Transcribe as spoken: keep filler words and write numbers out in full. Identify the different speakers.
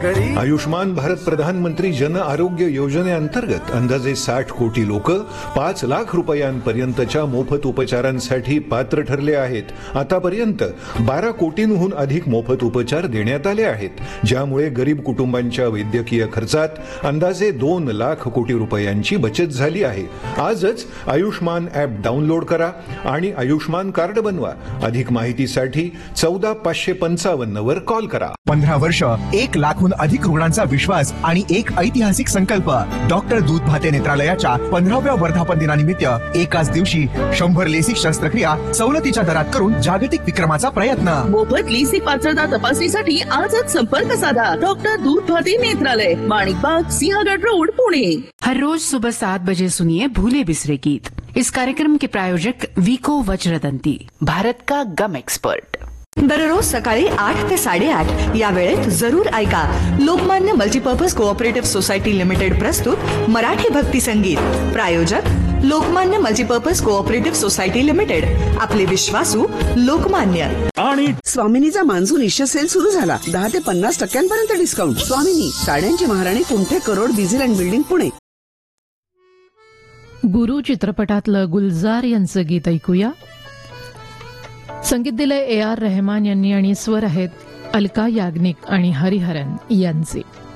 Speaker 1: करी।
Speaker 2: आयुष्मान भारत प्रधानमंत्री जन आरोग्य योजनेअंतर्गत अंदाजे साठ कोटी लोक पाच लाख रुपयांपर्यंतच्या मोफत उपचारांसाठी पात्र ठरले आहेत. आतापर्यंत बारा कोटींहून अधिक मोफत उपचार देण्यात आले आहेत, ज्यामुळे गरीब कुटुंबांच्या वैद्यकीय खर्चात अंदाजे दोन लाख कोटी रुपयांची बचत झाली आहे. आजच आयुष्मान ॲप डाउनलोड करा आणि आयुष्मान कार्ड बनवा. अधिक माहितीसाठी चौदा पाचशे पंचावन्न वर कॉल करा.
Speaker 3: पंधरा वर्ष, एक लाखहून अधिक रुग्णांचा विश्वास आणि एक ऐतिहासिक संकल्प. डॉक्टर दूध भाते नेत्रालयाच्या पंधराव्या वर्धापन दिनानिमित्त एकाच दिवशी शंभर लेसिक शस्त्रक्रिया सवलतीच्या दरात करून जागतिक विक्रमाचा प्रयत्न.
Speaker 4: मोफत लेसिक पात्रता तपासणीसाठी आजच संपर्क साधा. डॉक्टर दूध भाते नेत्रालय, माणिकबाग, सिंहगड रोड, पुणे.
Speaker 5: हर रोज सुबह सात बजे सुनिए भूले बिसरे गीत. इस कार्यक्रम के प्रायोजक विको वज्रदंती, भारत का गम एक्सपर्ट.
Speaker 6: दररोज सकाळी आठ ते साडेआठ या वेळेत जरूर ऐका Lokmanya multipurpose cooperative society limited प्रस्तुत मराठी भक्ती संगीत. प्रायोजक Lokmanya multipurpose cooperative society limited, आपले विश्वासू लोकमान्य.
Speaker 7: आणि स्वामिनीचा मान्सून इश्य सेल सुरू झाला. दहा ते पन्नास टक्क्यांपर्यंत डिस्काउंट. स्वामिनी, साड्यांची महाराणी, कुंठे crore diesel and building, Pune.
Speaker 8: गुरु चित्रपटातलं गुलजार यांचं गीत ऐकूया. संगीत दिलंय ए आर रहमान यांनी आणि स्वर आहेत अलका याग्निक आणि हरिहरन यांचे.